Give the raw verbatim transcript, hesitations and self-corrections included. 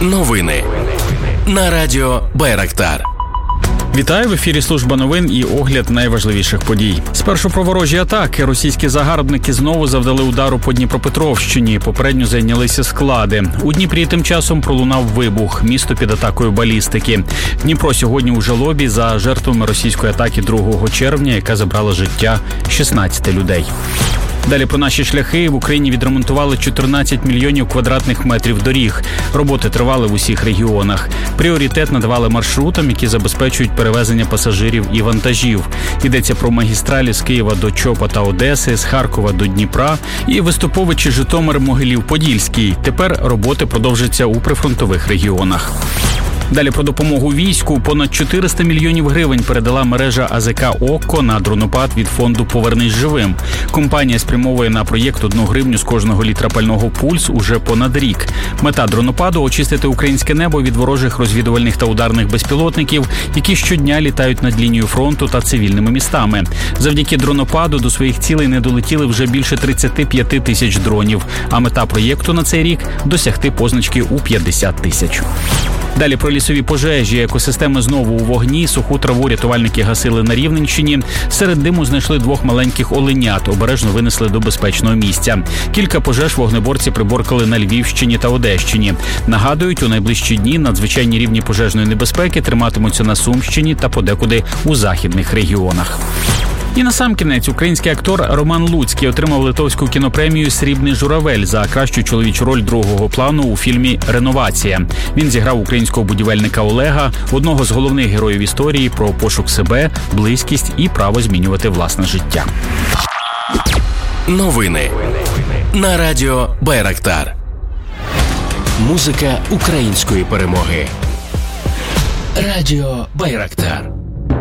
Новини на радіо Байрактар. Вітаю, в ефірі служба новин і огляд найважливіших подій. Спершу про ворожі атаки. Російські загарбники знову завдали удару по Дніпропетровщині. Попередньо зайнялися склади. У Дніпрі тим часом пролунав вибух. Місто під атакою балістики. Дніпро сьогодні у жалобі за жертвами російської атаки другого червня, яка забрала життя шістнадцяти людей. Далі про наші шляхи. В Україні відремонтували чотирнадцять мільйонів квадратних метрів доріг. Роботи тривали в усіх регіонах. Пріоритет надавали маршрутам, які забезпечують перевезення пасажирів і вантажів. Йдеться про магістралі з Києва до Чопа та Одеси, з Харкова до Дніпра і Виступовичі, Житомир, Могилів-Подільський. Тепер роботи продовжаться у прифронтових регіонах. Далі про допомогу війську. Понад чотириста мільйонів гривень передала мережа АЗК «Окко» на дронопад від фонду «Повернись живим». Компанія спрямовує на проєкт одну гривню з кожного літра пального «Пульс» уже понад рік. Мета дронопаду – очистити українське небо від ворожих розвідувальних та ударних безпілотників, які щодня літають над лінією фронту та цивільними містами. Завдяки дронопаду до своїх цілей не долетіли вже більше тридцять п'ять тисяч дронів, а мета проєкту на цей рік – досягти позначки у п'ятдесят тисяч. Далі про лісові пожежі. Екосистеми знову у вогні. Суху траву рятувальники гасили на Рівненщині. Серед диму знайшли двох маленьких оленят. Обережно винесли до безпечного місця. Кілька пожеж вогнеборці приборкали на Львівщині та Одещині. Нагадують, у найближчі дні надзвичайні рівні пожежної небезпеки триматимуться на Сумщині та подекуди у західних регіонах. І насамкінець український актор Роман Луцький отримав литовську кінопремію «Срібний журавель» за кращу чоловічу роль другого плану у фільмі «Реновація». Він зіграв українського будівельника Олега, одного з головних героїв історії про пошук себе, близькість і право змінювати власне життя. Новини на радіо Байрактар. Музика української перемоги. Радіо Байрактар.